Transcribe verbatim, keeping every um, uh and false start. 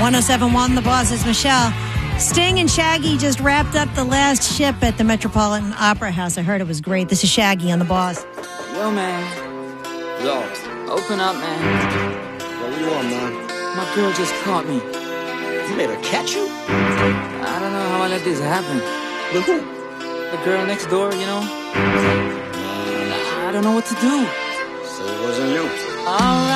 one oh seven point one The Boss is Michelle. Sting and Shaggy just wrapped up the last ship at the Metropolitan Opera House. I heard it was great. This is Shaggy on The Boss. Yo, man. Yo. Open up, man. Yo, what do you want, man? My girl just caught me. You made her catch you? I don't know how I let this happen. With who? The girl next door, you know? I don't know what to do. So it wasn't you. All right.